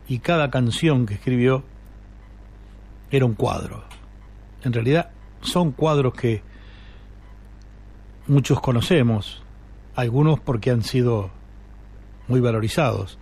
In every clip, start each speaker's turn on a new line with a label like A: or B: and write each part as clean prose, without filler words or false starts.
A: y cada canción que escribió era un cuadro. En realidad son cuadros que muchos conocemos, algunos porque han sido muy valorizados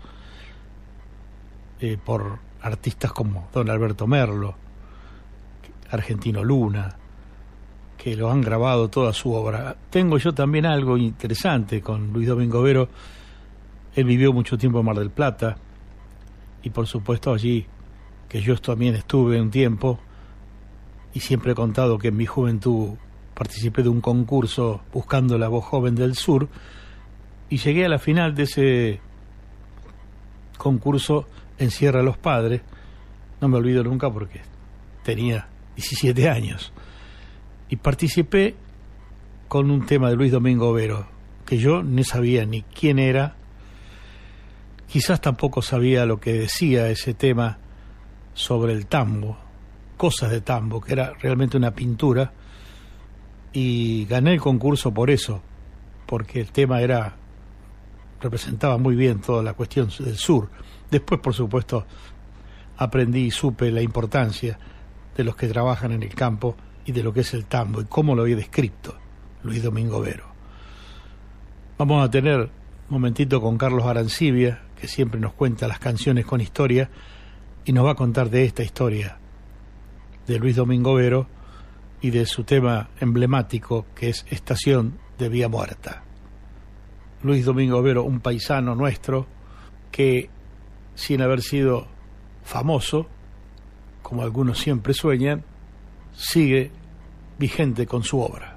A: por artistas como don Alberto Merlo, Argentino Luna, que lo han grabado toda su obra. Tengo yo también algo interesante con Luis Domingo Vero. Él vivió mucho tiempo en Mar del Plata y por supuesto allí, que yo también estuve un tiempo, y siempre he contado que en mi juventud participé de un concurso buscando la voz joven del sur y llegué a la final de ese concurso en Sierra de los Padres. No me olvido nunca porque tenía 17 años y participé con un tema de Luis Domingo Vero que yo no sabía ni quién era, quizás tampoco sabía lo que decía ese tema sobre el tambo, cosas de tambo, que era realmente una pintura, y gané el concurso por eso, porque el tema representaba muy bien toda la cuestión del sur. Después, por supuesto, aprendí y supe la importancia de los que trabajan en el campo y de lo que es el tambo y cómo lo había descrito Luis Domingo Vero. Vamos a tener un momentito con Carlos Arancibia, que siempre nos cuenta las canciones con historia, y nos va a contar de esta historia de Luis Domingo Vero y de su tema emblemático, que es Estación de Vía Muerta. Luis Domingo Vero, un paisano nuestro que, sin haber sido famoso, como algunos siempre sueñan, sigue vigente con su obra.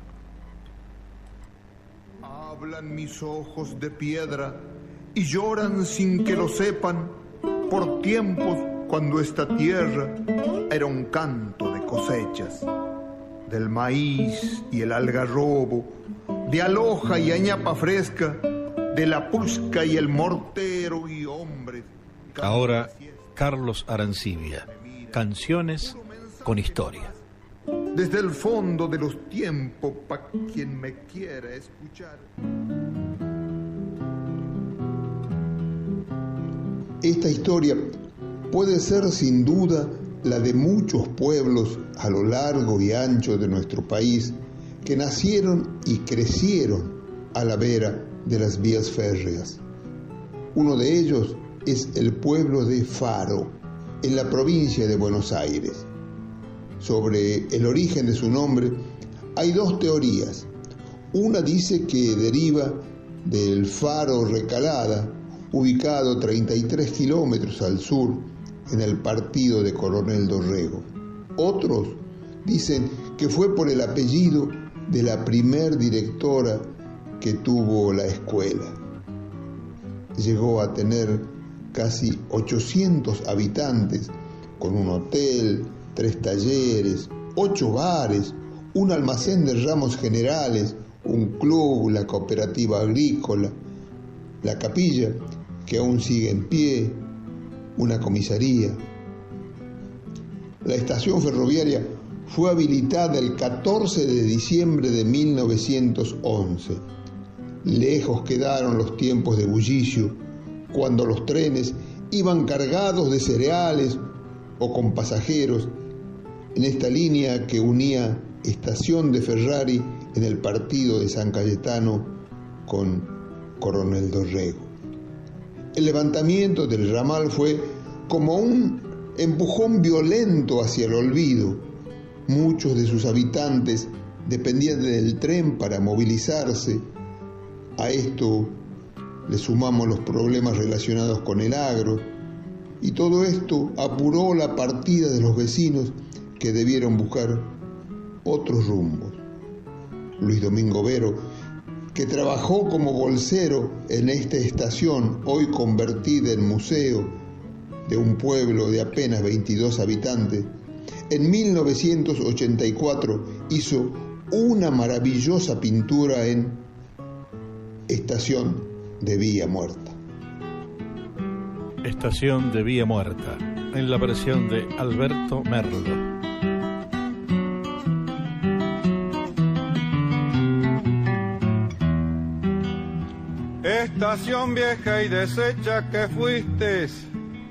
B: Hablan mis ojos de piedra y lloran sin que lo sepan por tiempos cuando esta tierra era un canto de cosechas, del maíz y el algarrobo, de aloja y añapa fresca, de la pusca y el mortero y hombres.
A: Ahora, Carlos Arancibia, canciones con historia.
B: Desde el fondo de los tiempos, pa' quien me quiera escuchar. Esta historia puede ser sin duda la de muchos pueblos a lo largo y ancho de nuestro país que nacieron y crecieron a la vera de las vías férreas. Uno de ellos es el pueblo de Faro, en la provincia de Buenos Aires. Sobre el origen de su nombre hay dos teorías. Una dice que deriva del Faro Recalada, ubicado 33 kilómetros al sur en el partido de Coronel Dorrego. Otros dicen que fue por el apellido de la primer directora que tuvo la escuela. Llegó a tener casi 800 habitantes, con un hotel, 3 talleres, 8 bares, un almacén de ramos generales, un club, la cooperativa agrícola, la capilla, que aún sigue en pie, una comisaría. La estación ferroviaria fue habilitada el 14 de diciembre de 1911. Lejos quedaron los tiempos de bullicio, cuando los trenes iban cargados de cereales o con pasajeros en esta línea que unía Estación de Ferrari en el partido de San Cayetano con Coronel Dorrego. El levantamiento del ramal fue como un empujón violento hacia el olvido. Muchos de sus habitantes dependían del tren para movilizarse. A esto le sumamos los problemas relacionados con el agro, y todo esto apuró la partida de los vecinos que debieron buscar otros rumbos. Luis Domingo Vero, que trabajó como bolsero en esta estación, hoy convertida en museo de un pueblo de apenas 22 habitantes, en 1984 hizo una maravillosa pintura en Estación de Vía Muerta.
A: Estación de Vía Muerta, en la versión de Alberto Merlo.
C: Estación vieja y deshecha que fuiste,